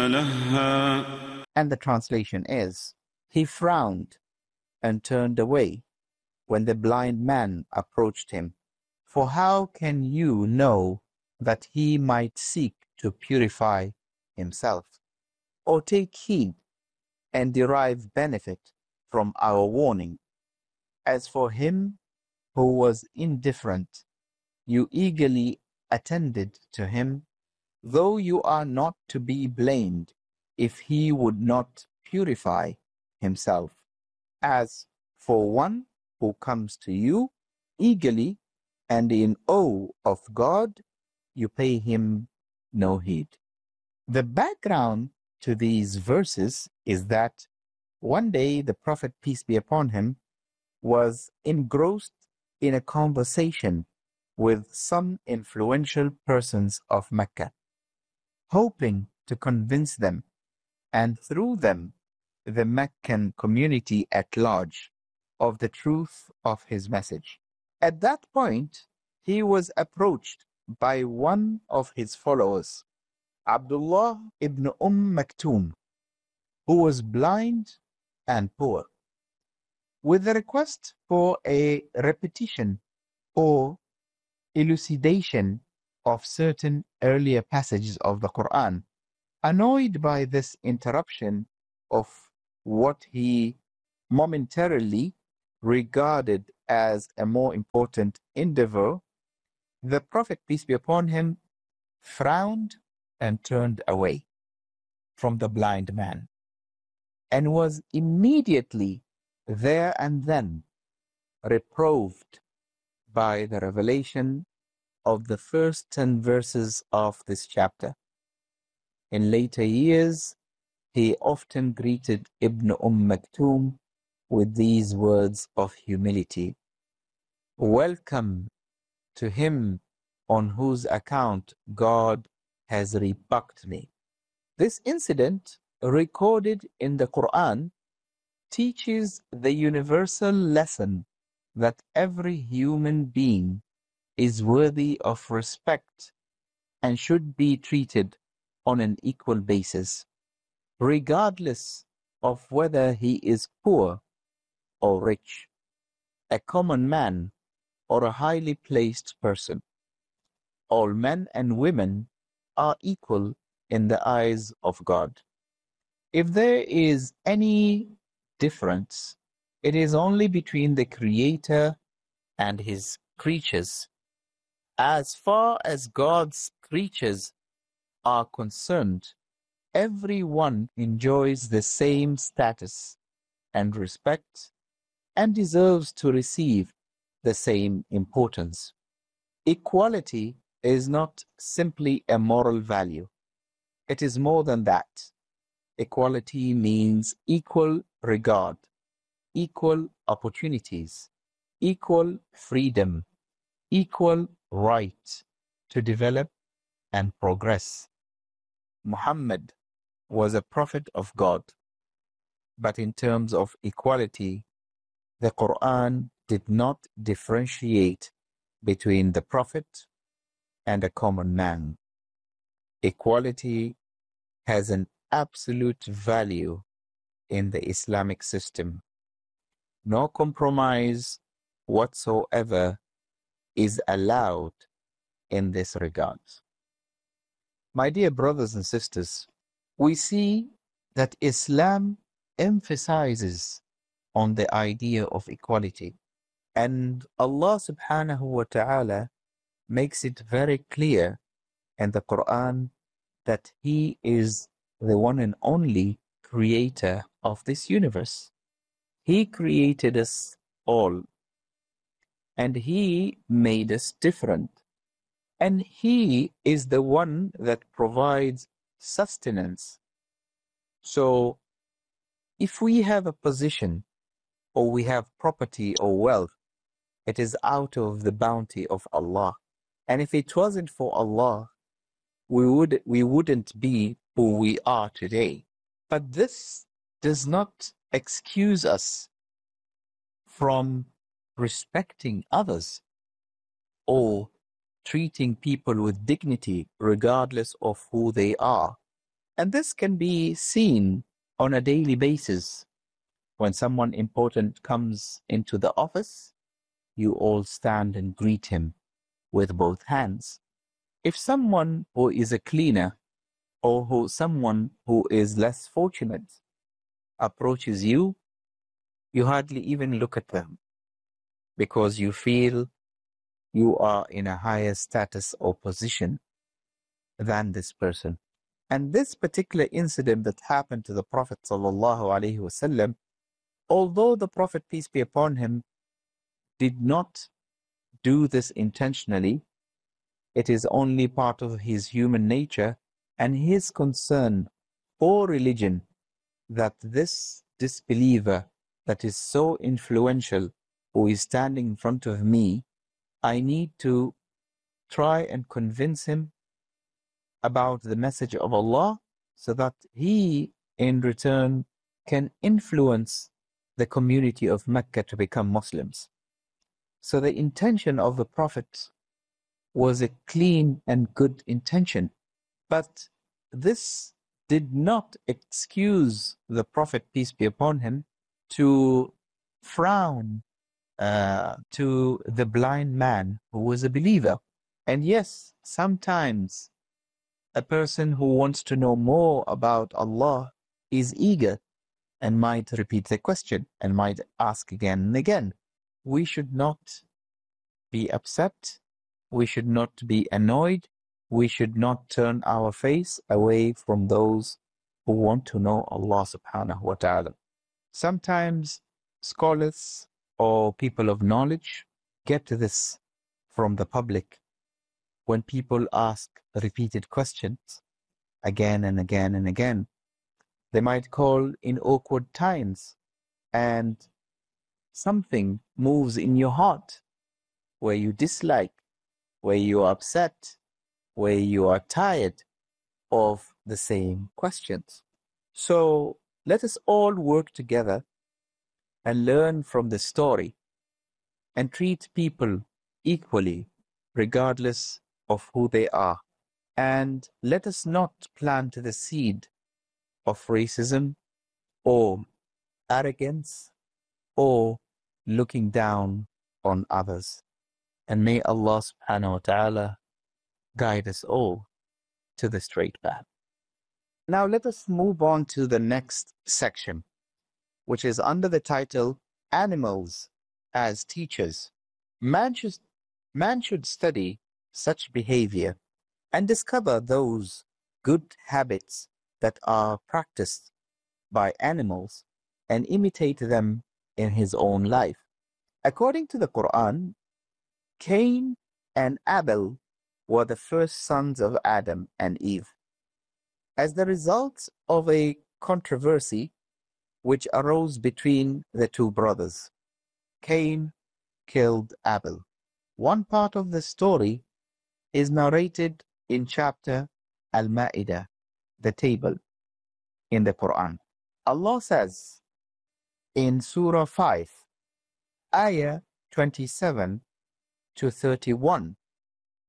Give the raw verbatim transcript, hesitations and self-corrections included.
لهّا. And the translation is, he frowned and turned away when the blind man approached him. For how can you know that he might seek to purify himself, or take heed and derive benefit from our warning? As for him who was indifferent, you eagerly attended to him, though you are not to be blamed if he would not purify himself. As for one who comes to you eagerly and in awe of God, you pay him no heed. The background to these verses is that one day the Prophet, peace be upon him, was engrossed in a conversation with some influential persons of Mecca, hoping to convince them, and through them, the Meccan community at large, of the truth of his message. At that point, he was approached by one of his followers, Abdullah ibn Umm Maktoum, who was blind and poor, with the request for a repetition or elucidation of certain earlier passages of the Quran. Annoyed by this interruption of what he momentarily regarded as a more important endeavor, the Prophet, peace be upon him, frowned and turned away from the blind man, and was immediately there and then reproved by the revelation of the first ten verses of this chapter. In later years, he often greeted Ibn Umm Maktoum with these words of humility: "Welcome to him on whose account God has rebuked me." This incident, recorded in the Quran, teaches the universal lesson that every human being is worthy of respect and should be treated on an equal basis, regardless of whether he is poor or rich, a common man or a highly placed person. All men and women are equal in the eyes of God. If there is any difference, it is only between the Creator and his creatures. As far as God's creatures are concerned, everyone enjoys the same status and respect and deserves to receive the same importance. Equality is not simply a moral value. It is more than that. Equality means equal regard, equal opportunities, equal freedom, equal right to develop and progress. Muhammad was a prophet of God, but in terms of equality, the Quran did not differentiate between the prophet and a common man. Equality has an absolute value in the Islamic system. No compromise whatsoever is allowed in this regard. My dear brothers and sisters, we see that Islam emphasizes on the idea of equality, and Allah subhanahu wa ta'ala makes it very clear in the Quran that He is the one and only creator of this universe. He created us all, and He made us different. And He is the one that provides sustenance. So, if we have a position, or we have property or wealth, it is out of the bounty of Allah. And if it wasn't for Allah, we would we wouldn't be who we are today. But this does not excuse us from respecting others or treating people with dignity regardless of who they are. And this can be seen on a daily basis. When someone important comes into the office, you all stand and greet him with both hands. If someone who is a cleaner or who someone who is less fortunate approaches you, you hardly even look at them because you feel you are in a higher status or position than this person. And this particular incident that happened to the Prophet sallallahu alaihi wasallam, although the Prophet, peace be upon him, did not do this intentionally, it is only part of his human nature and his concern for religion that this disbeliever that is so influential, who is standing in front of me, I need to try and convince him about the message of Allah so that he in return can influence the community of Mecca to become Muslims. So the intention of the Prophet was a clean and good intention, but this did not excuse the Prophet, peace be upon him, to frown uh, to the blind man who was a believer. And yes, sometimes a person who wants to know more about Allah is eager and might repeat the question and might ask again and again. We should not be upset. We should not be annoyed. We should not turn our face away from those who want to know Allah subhanahu wa ta'ala. Sometimes scholars or people of knowledge get this from the public. When people ask repeated questions again and again and again, they might call in awkward times and something moves in your heart where you dislike, where you are upset, where you are tired of the same questions. So let us all work together and learn from the story and treat people equally regardless of who they are. And let us not plant the seed of racism or arrogance or looking down on others. And may Allah subhanahu wa ta'ala guide us all to the straight path. Now let us move on to the next section, which is under the title, Animals as Teachers. Man should, man should study such behavior and discover those good habits that are practiced by animals and imitate them in his own life. According to the Quran, Cain and Abel were the first sons of Adam and Eve. As the result of a controversy which arose between the two brothers, Cain killed Abel. One part of the story is narrated in chapter Al-Ma'idah, the table in the Quran. Allah says in Surah five, Ayah twenty-seven to thirty-one,